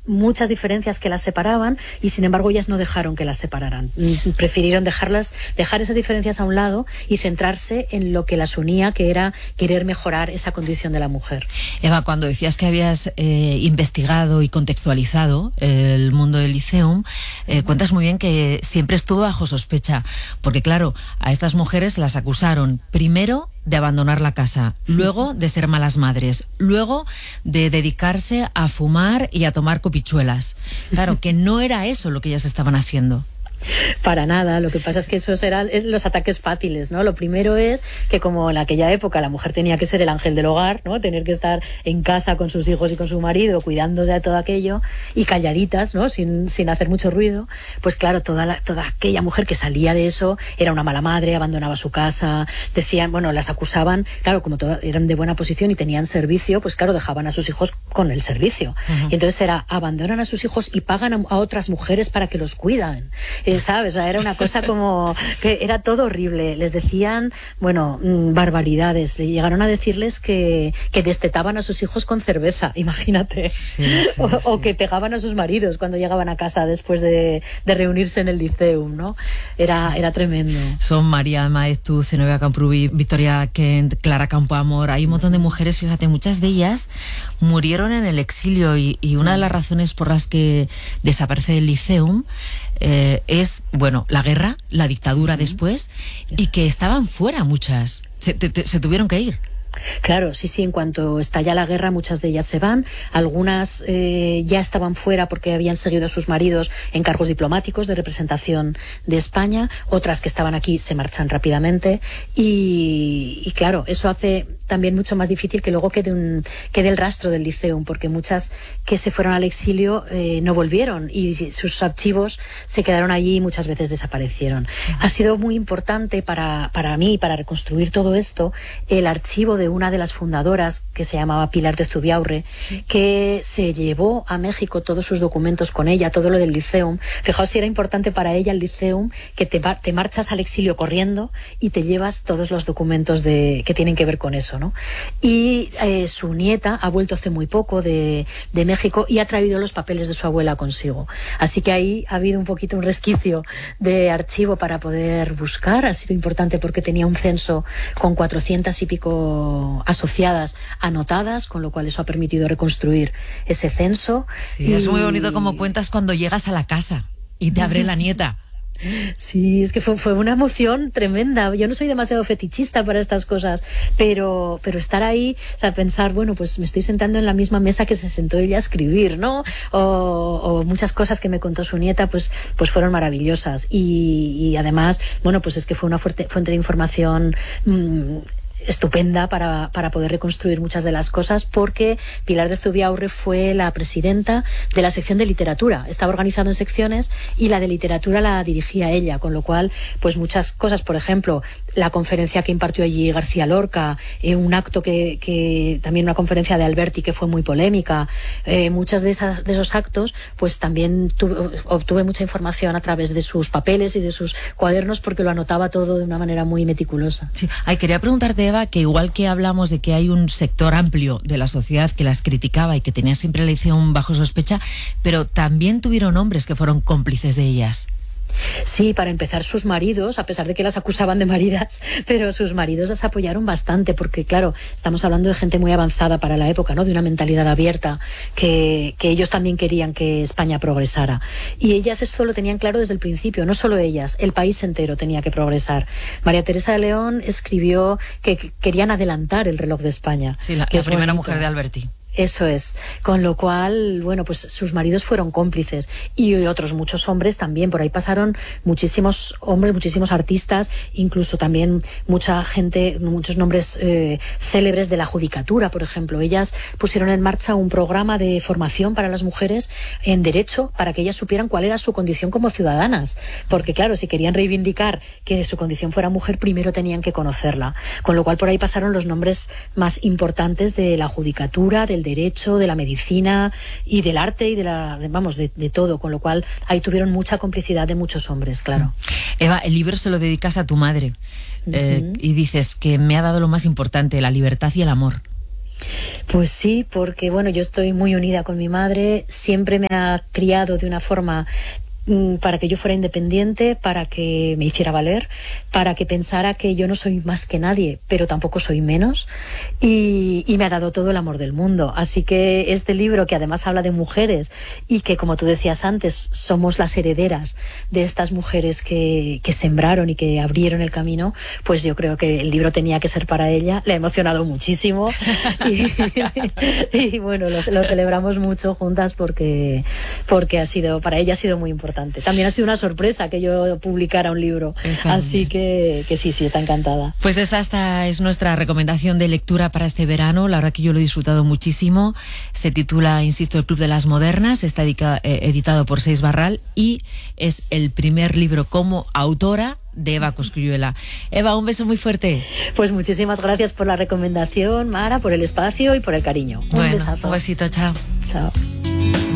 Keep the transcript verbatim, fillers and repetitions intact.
muchas diferencias que las separaban y sin embargo ellas no dejaron que las separaran. Prefirieron dejarlas, dejar esas diferencias a un lado y centrarse en lo que las unía, que era querer mejorar esa condición de la mujer. Eva, cuando decías que habías eh, investigado y contextualizado el mundo del Liceum, eh, cuentas muy bien que siempre estuvo bajo sospecha, porque claro, a estas mujeres las acusaron primero de abandonar la casa, luego de ser malas madres, luego de dedicarse a fumar y a tomar copichuelas. Claro, que no era eso lo que ellas estaban haciendo. Para nada, lo que pasa es que esos eran los ataques fáciles, ¿no? Lo primero es que como en aquella época la mujer tenía que ser el ángel del hogar, ¿no? Tener que estar en casa con sus hijos y con su marido, cuidando de todo aquello y calladitas, ¿no? Sin, sin hacer mucho ruido, pues claro, toda, la, toda aquella mujer que salía de eso era una mala madre, abandonaba su casa, decían, bueno, las acusaban, claro, como todas eran de buena posición y tenían servicio, pues claro, dejaban a sus hijos con el servicio. Uh-huh. Y entonces era, abandonan a sus hijos y pagan a, a otras mujeres para que los cuidan. ¿Sabes? O sea, era una cosa como que era todo horrible. Les decían, bueno, barbaridades. Llegaron a decirles que, que destetaban a sus hijos con cerveza, imagínate. Sí, sí, o, sí. o que pegaban a sus maridos cuando llegaban a casa después de, de reunirse en el Liceum, ¿no? Era, era tremendo. Son María Maestu, Zenobia Camprubí, Victoria Kent, Clara Campoamor. Hay un montón de mujeres, fíjate, muchas de ellas murieron en el exilio y, y una de las razones por las que desaparece el Liceum Eh, es, bueno, la guerra, la dictadura uh-huh. después, y que estaban fuera muchas, se, te, te, se tuvieron que ir. Claro, sí, sí, en cuanto estalla la guerra muchas de ellas se van, algunas eh, ya estaban fuera porque habían seguido a sus maridos en cargos diplomáticos de representación de España, otras que estaban aquí se marchan rápidamente y, y claro, eso hace también mucho más difícil que luego quede, un, quede el rastro del Liceum, porque muchas que se fueron al exilio eh, no volvieron y sus archivos se quedaron allí y muchas veces desaparecieron. Uh-huh. Ha sido muy importante para, para mí, para reconstruir todo esto, el archivo de una de las fundadoras que se llamaba Pilar de Zubiaurre, sí. que se llevó a México todos sus documentos con ella, todo lo del Liceum. Fijaos si era importante para ella el Liceum, que te, te marchas al exilio corriendo y te llevas todos los documentos de, que tienen que ver con eso, ¿no? Y eh, su nieta ha vuelto hace muy poco de, de México y ha traído los papeles de su abuela consigo. Así que ahí ha habido un poquito un resquicio de archivo para poder buscar. Ha sido importante porque tenía un censo con cuatrocientas y pico asociadas anotadas, con lo cual eso ha permitido reconstruir ese censo. Sí, y... es muy bonito como cuentas cuando llegas a la casa y te abre la nieta. Sí, es que fue, fue una emoción tremenda. Yo no soy demasiado fetichista para estas cosas, pero, pero estar ahí, o sea, pensar, bueno, pues me estoy sentando en la misma mesa que se sentó ella a escribir, ¿no? O, o muchas cosas que me contó su nieta, pues, pues fueron maravillosas. Y, y además, bueno, pues es que fue una fuerte, fuente de información mmm, estupenda para, para poder reconstruir muchas de las cosas, porque Pilar de Zubiaurre fue la presidenta de la sección de literatura. Estaba organizado en secciones y la de literatura la dirigía ella, con lo cual, pues muchas cosas, por ejemplo, la conferencia que impartió allí García Lorca, eh, un acto que, que también una conferencia de Alberti que fue muy polémica, eh, muchas de esas de esos actos, pues también tuve, obtuve mucha información a través de sus papeles y de sus cuadernos, porque lo anotaba todo de una manera muy meticulosa. Sí. Ay, quería preguntarte, Eva, que igual que hablamos de que hay un sector amplio de la sociedad que las criticaba y que tenía siempre la elección bajo sospecha, pero también tuvieron hombres que fueron cómplices de ellas. Sí, para empezar, sus maridos, a pesar de que las acusaban de maridas, pero sus maridos las apoyaron bastante, porque claro, estamos hablando de gente muy avanzada para la época, ¿no? De una mentalidad abierta, que, que ellos también querían que España progresara. Y ellas esto lo tenían claro desde el principio, no solo ellas, el país entero tenía que progresar. María Teresa de León escribió que, que querían adelantar el reloj de España. Sí, la, que la es primera bonito. mujer de Alberti. Eso es, con lo cual, bueno, pues sus maridos fueron cómplices y otros muchos hombres también. Por ahí pasaron muchísimos hombres, muchísimos artistas, incluso también mucha gente, muchos nombres eh, célebres de la judicatura, por ejemplo. Ellas pusieron en marcha un programa de formación para las mujeres en derecho, para que ellas supieran cuál era su condición como ciudadanas, porque claro, si querían reivindicar que su condición fuera mujer, primero tenían que conocerla, con lo cual por ahí pasaron los nombres más importantes de la judicatura, del derecho, de la medicina y del arte y de la, de, vamos, de, de todo, con lo cual ahí tuvieron mucha complicidad de muchos hombres, claro. Eva, el libro se lo dedicas a tu madre, uh-huh. eh, y dices que me ha dado lo más importante, la libertad y el amor. Pues sí, porque bueno, yo estoy muy unida con mi madre, siempre me ha criado de una forma para que yo fuera independiente, para que me hiciera valer, para que pensara que yo no soy más que nadie, pero tampoco soy menos, y, y me ha dado todo el amor del mundo. Así que este libro, que además habla de mujeres y que, como tú decías antes, somos las herederas de estas mujeres que, que sembraron y que abrieron el camino, pues yo creo que el libro tenía que ser para ella. Le ha emocionado muchísimo y, y bueno, lo, lo celebramos mucho juntas porque, porque ha sido, para ella ha sido muy importante. También ha sido una sorpresa que yo publicara un libro. Está Así que, que sí, sí, está encantada. Pues esta, esta es nuestra recomendación de lectura para este verano. La verdad que yo lo he disfrutado muchísimo. Se titula, insisto, El Club de las Modernas. Está edica, eh, editado por Seis Barral y es el primer libro como autora de Eva Cosculluela. Eva, un beso muy fuerte. Pues muchísimas gracias por la recomendación, Mara, por el espacio y por el cariño. Un bueno, besazo. Un besito, chao. Chao.